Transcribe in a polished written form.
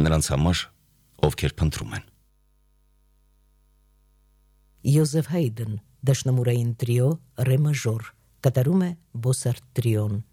նրանց համար, ովքեր փնտրում են։ Յոզեֆ Հայդն, դաշնամուրային տրիո ռե մաժոր, կատարում է Բոսարտ տրիոն։